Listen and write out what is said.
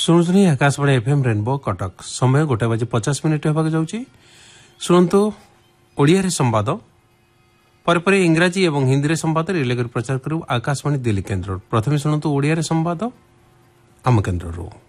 शुणुनी Akashvani FM rainbow Cuttack समय 1:50 होगा जाऊँगी शुणु ओडिया संवाद पर इंग्राजी और हिंदी संवाद रिले कर प्रचार करूँ आकाशवाणी दिल्ली केन्द्र प्रथम शुणु ओडिया संवाद आम केन्द्र।